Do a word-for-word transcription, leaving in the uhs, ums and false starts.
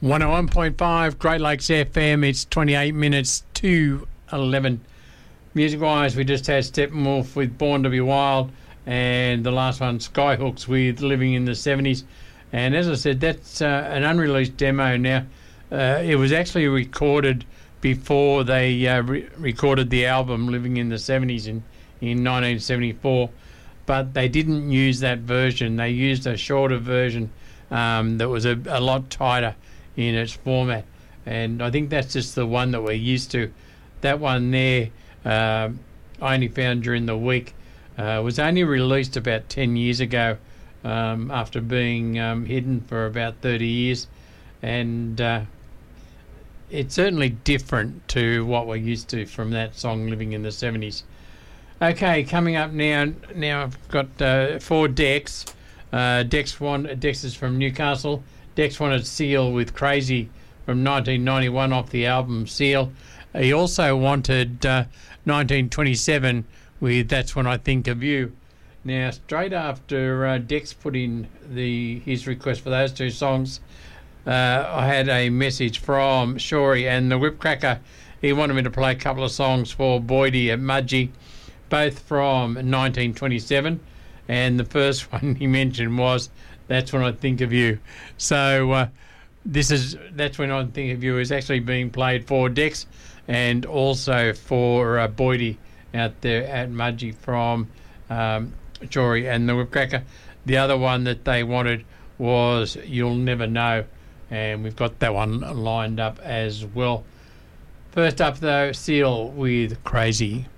one oh one point five Great Lakes F M. It's twenty-eight minutes to eleven. Music-wise, we just had Steppenwolf with Born to be Wild, and the last one, Skyhooks with Living in the seventies. And as I said, that's uh, an unreleased demo now. Uh, it was actually recorded before they uh, re- recorded the album Living in the seventies in, in nineteen seventy-four, but they didn't use that version. They used a shorter version um, that was a, a lot tighter in its format, and I think that's just the one that we're used to. That one there, uh, I only found during the week, uh, was only released about ten years ago, um, after being um, hidden for about thirty years, and uh, it's certainly different to what we're used to from that song Living in the seventies. Okay, coming up now, now I've got uh, four Dex. Uh, Dex, one, Dex is from Newcastle. Dex wanted Seal with Crazy from nineteen ninety-one off the album Seal. He also wanted uh, nineteen twenty-seven with That's When I Think of You. Now, straight after uh, Dex put in the his request for those two songs, uh, I had a message from Shorey and the Whipcracker. He wanted me to play a couple of songs for Boydie at Mudgee, both from nineteen twenty-seven. And the first one he mentioned was That's When I Think of You. So uh, this is That's When I Think of You is actually being played for Dex and also for uh, Boydie out there at Mudgee from um, Jory and the Whipcracker. The other one that they wanted was You'll Never Know, and we've got that one lined up as well. First up though, Seal with Crazy.